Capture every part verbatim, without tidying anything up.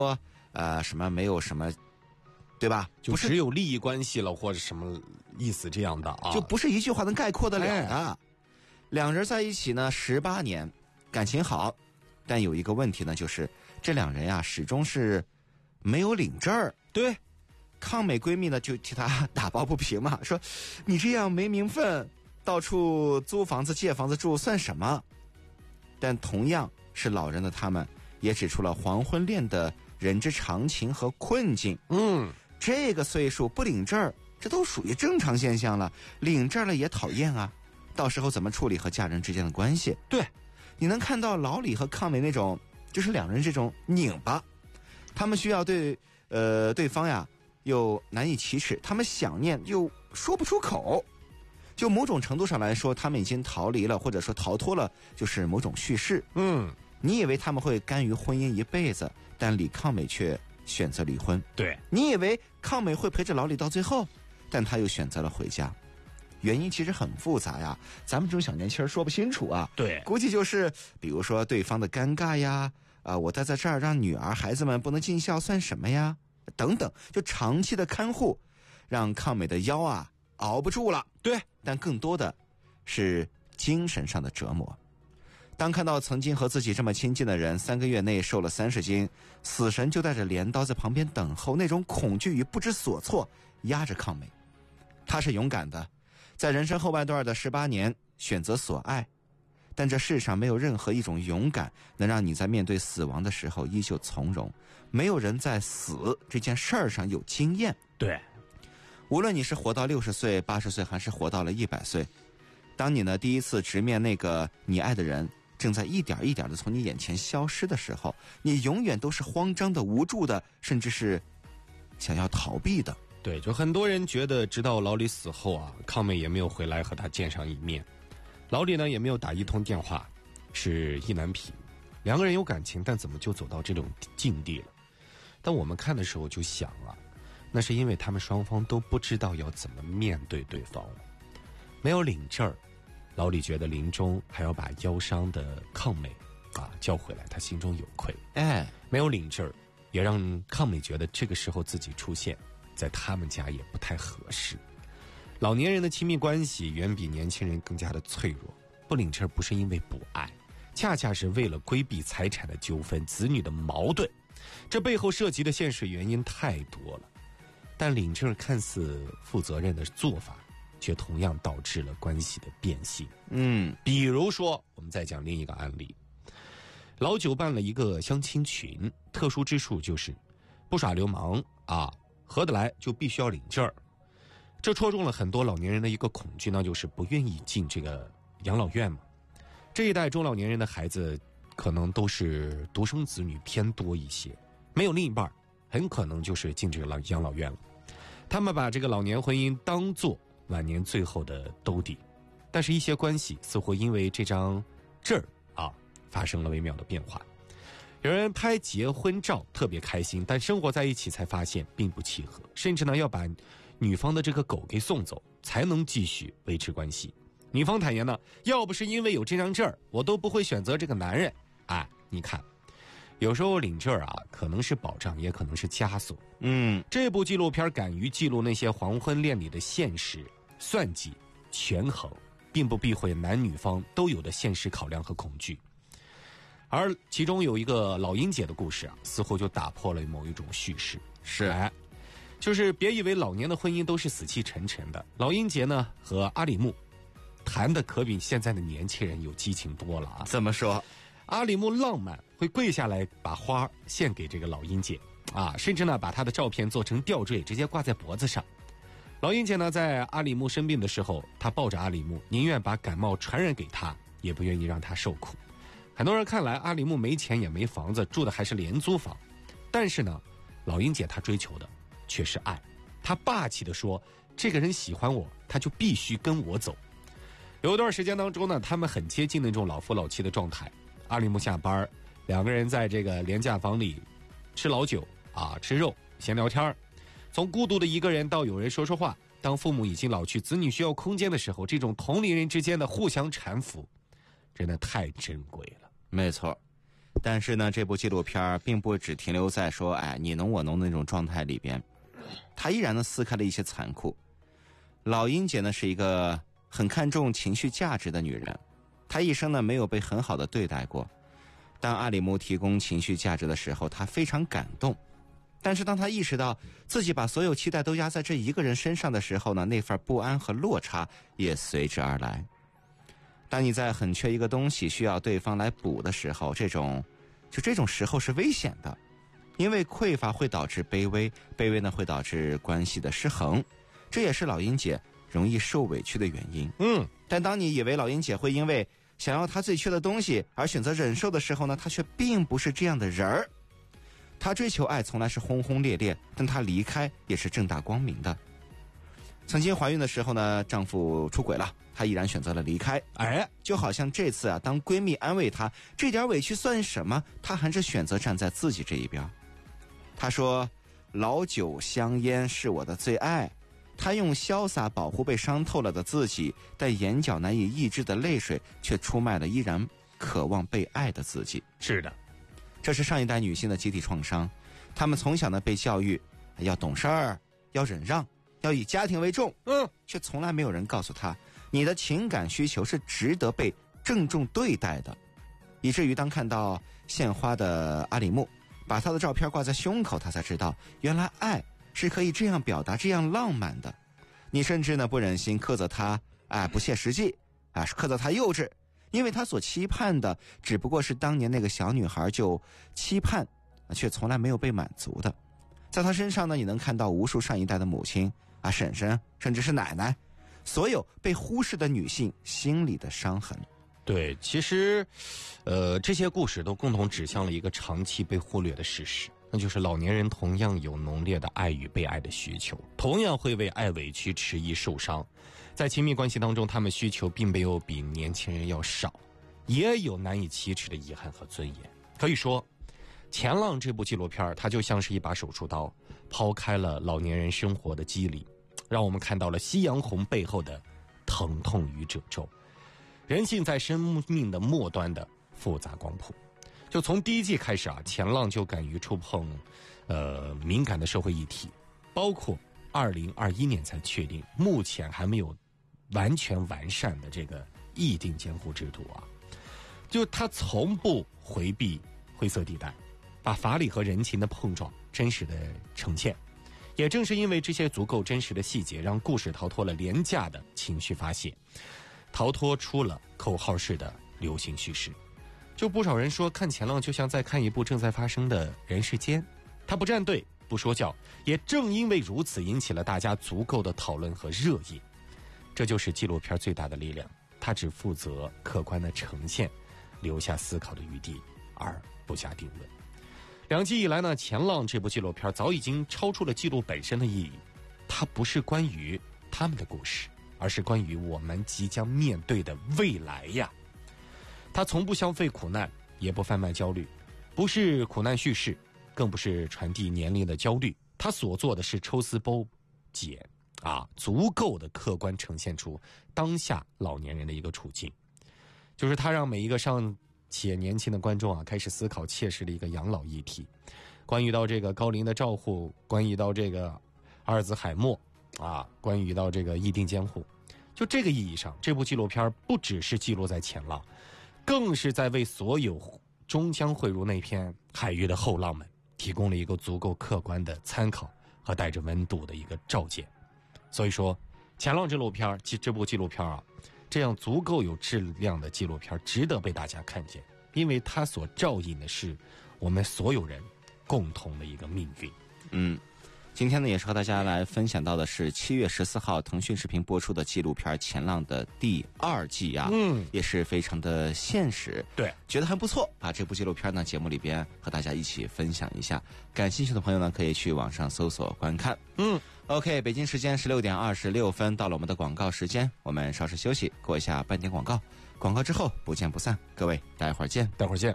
说呃什么没有什么，对吧？ 就只有利益关系了或者什么意思这样的啊， 就不是一句话能概括得了的。哎、两人在一起呢十八年，感情好，但有一个问题呢，就是这两人呀始终是没有领证儿。 对， 抗美闺蜜呢就替他打抱不平嘛，说你这样没名分，到处租房子借房子住算什么？但同样是老人的他们也指出了黄昏恋的人之常情和困境。 嗯， 这个岁数不领证儿，这都属于正常现象了，领证了也讨厌啊，到时候怎么处理和家人之间的关系？ 对， 你能看到老李和抗美那种就是两人这种拧巴，他们需要对呃对方呀又难以启齿，他们想念又说不出口，就某种程度上来说，他们已经逃离了或者说逃脱了就是某种叙事。 嗯， 你以为他们会甘于婚姻一辈子，但李抗美却选择离婚。 对， 你以为抗美会陪着老李到最后，但他又选择了回家。原因其实很复杂呀，咱们这种小年轻人说不清楚啊。 对， 估计就是比如说对方的尴尬呀，啊、呃，我待在这儿让女儿孩子们不能尽孝算什么呀，等等，就长期的看护，让抗美的腰啊熬不住了。 对， 但更多的是精神上的折磨。当看到曾经和自己这么亲近的人三个月内瘦了三十斤，死神就带着镰刀在旁边等候，那种恐惧与不知所措压着抗美。他是勇敢的，在人生后半段的十八年选择所爱，但这世上没有任何一种勇敢能让你在面对死亡的时候依旧从容。没有人在死这件事儿上有经验。 对， 无论你是活到六十岁、八十岁，还是活到了一百岁，当你呢第一次直面那个你爱的人正在一点一点的从你眼前消失的时候，你永远都是慌张的、无助的，甚至是想要逃避的。 对，就很多人觉得直到老李死后啊，抗美也没有回来和他见上一面，老李呢也没有打一通电话，是意难平。两个人有感情，但怎么就走到这种境地了？但我们看的时候就想了，那是因为他们双方都不知道要怎么面对对方了。没有领证儿，老李觉得临终还要把腰伤的抗美啊叫回来，他心中有愧。 哎， 没有领证儿，也让抗美觉得这个时候自己出现在他们家也不太合适。老年人的亲密关系远比年轻人更加的脆弱，不领证不是因为不爱，恰恰是为了规避财产的纠纷、子女的矛盾，这背后涉及的现实原因太多了。但领证看似负责任的做法，却同样导致了关系的变形。 嗯， 比如说我们再讲另一个案例，老九办了一个相亲群，特殊之处就是不耍流氓啊，合得来就必须要领证儿。这戳中了很多老年人的一个恐惧，那就是不愿意进这个养老院嘛。这一代中老年人的孩子可能都是独生子女偏多一些，没有另一半，很可能就是进这个老养老院了。他们把这个老年婚姻当作晚年最后的兜底，但是一些关系似乎因为这张证儿啊发生了微妙的变化。有人拍结婚照特别开心，但生活在一起才发现并不契合，甚至呢要把女方的这个狗给送走才能继续维持关系。女方坦言呢，要不是因为有这张证儿，我都不会选择这个男人。哎，你看，有时候领证儿啊，可能是保障，也可能是枷锁。 嗯， 这部纪录片敢于记录那些黄昏恋里的现实、算计、权衡，并不避讳男女方都有的现实考量和恐惧。而其中有一个老英姐的故事啊，似乎就打破了某一种叙事。 是， 哎，就是别以为老年的婚姻都是死气沉沉的。老英杰呢和阿里木谈的可比现在的年轻人有激情多了啊。 怎么说？ 阿里木浪漫，会跪下来把花献给这个老英姐啊，甚至呢把她的照片做成吊坠，直接挂在脖子上。老英姐呢在阿里木生病的时候，她抱着阿里木，宁愿把感冒传染给他，也不愿意让他受苦。很多人看来阿里木没钱也没房子，住的还是廉租房，但是呢老英姐她追求的却是爱。她霸气地说，这个人喜欢我，他就必须跟我走。有一段时间当中呢，他们很接近那种老夫老妻的状态。阿里木下班，两个人在这个廉价房里吃老酒啊，吃肉闲聊天，从孤独的一个人到有人说说话。当父母已经老去，子女需要空间的时候，这种同龄人之间的互相搀扶真的太珍贵了。 没错， 但是呢，这部纪录片并不只停留在说哎你侬我侬的那种状态里边，他依然呢撕开了一些残酷。老英姐呢是一个很看重情绪价值的女人，她一生呢没有被很好的对待过。当阿里木提供情绪价值的时候，她非常感动。但是当她意识到自己把所有期待都压在这一个人身上的时候呢，那份不安和落差也随之而来。当你在很缺一个东西需要对方来补的时候，这种就这种时候是危险的，因为匮乏会导致卑微，卑微呢会导致关系的失衡，这也是老英姐容易受委屈的原因。 嗯， 但当你以为老英姐会因为想要她最缺的东西而选择忍受的时候呢，她却并不是这样的人儿。她追求爱从来是轰轰烈烈，但她离开也是正大光明的。曾经怀孕的时候呢，丈夫出轨了，她依然选择了离开。 哎， 就好像这次啊，当闺蜜安慰她，这点委屈算什么？她还是选择站在自己这一边。她说：“老酒香烟是我的最爱。”她用潇洒保护被伤透了的自己，但眼角难以抑制的泪水却出卖了依然渴望被爱的自己。 是的， 这是上一代女性的集体创伤。她们从小呢被教育要懂事儿，要忍让，要以家庭为重， 嗯， 却从来没有人告诉她，你的情感需求是值得被郑重对待的。以至于当看到献花的阿里木把他的照片挂在胸口，他才知道原来爱是可以这样表达，这样浪漫的。你甚至呢不忍心苛责他，哎，不切实际，啊，苛责他幼稚，因为他所期盼的只不过是当年那个小女孩就期盼，却从来没有被满足的。在他身上呢，你能看到无数上一代的母亲啊、婶婶，甚至是奶奶，所有被忽视的女性心里的伤痕。 对，其实，呃，这些故事都共同指向了一个长期被忽略的事实，那就是老年人同样有浓烈的爱与被爱的需求，同样会为爱委屈、迟疑、受伤。在亲密关系当中，他们需求并没有比年轻人要少，也有难以启齿的遗憾和尊严。可以说，《前浪》这部纪录片，它就像是一把手术刀，抛开了老年人生活的机理，让我们看到了夕阳红背后的疼痛与褶皱。人性在生命的末端的复杂光谱，就从第一季开始啊，前浪就敢于触碰，呃，敏感的社会议题，包括二零二一年才确定，目前还没有完全完善的这个议定监护制度啊，就他从不回避灰色地带，把法理和人情的碰撞真实的呈现。也正是因为这些足够真实的细节，让故事逃脱了廉价的情绪发泄。逃脱出了口号式的流行叙事，就不少人说看前浪就像在看一部正在发生的人世间，他不站队不说教，也正因为如此引起了大家足够的讨论和热议。这就是纪录片最大的力量，它只负责客观的呈现，留下思考的余地，而不下定论。两季以来呢，前浪这部纪录片早已经超出了记录本身的意义，它不是关于他们的故事，而是关于我们即将面对的未来呀。他从不消费苦难，也不贩卖焦虑，不是苦难叙事，更不是传递年龄的焦虑。他所做的是抽丝剥茧啊，足够的客观呈现出当下老年人的一个处境。就是他让每一个尚且年轻的观众啊，开始思考切实的一个养老议题，关于到这个高龄的照护，关于到这个阿尔兹海默啊，关于到这个议定监护。就这个意义上，这部纪录片不只是记录在前浪，更是在为所有终将汇入那片海域的后浪们提供了一个足够客观的参考和带着温度的一个照见。所以说，前浪纪录片，这部纪录片啊，这样足够有质量的纪录片值得被大家看见，因为它所照映的是我们所有人共同的一个命运。 嗯。今天呢，也是和大家来分享到的是七月十四号腾讯视频播出的纪录片《前浪》的第二季啊， 嗯， 也是非常的现实， 对， 觉得还不错。把这部纪录片呢，节目里边和大家一起分享一下。感兴趣的朋友呢，可以去网上搜索观看。 嗯 ，OK， 北京时间十六点二十六分，到了我们的广告时间，我们稍事休息，过一下半点广告。广告之后不见不散，各位，待会儿见， 待会儿见。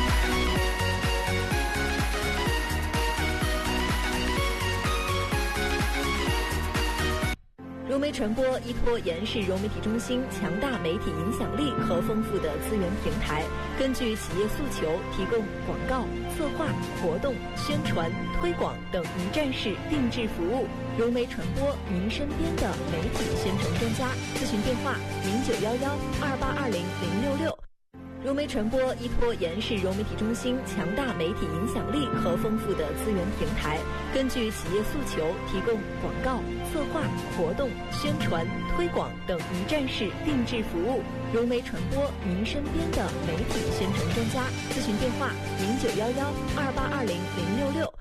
融媒传播依托延世融媒体中心强大媒体影响力和丰富的资源平台， 根据企业诉求提供广告、策划、活动、宣传、推广等一站式定制服务。融媒传播，您身边的媒体宣传专家。咨询电话：零九幺幺二八二零零六六。融媒传播依托延世融媒体中心强大媒体影响力和丰富的资源平台，根据企业诉求提供广告、策划、活动、宣传、推广等一站式定制服务。融媒传播，您身边的媒体宣传专家。咨询电话：零九幺幺二八二零零六六。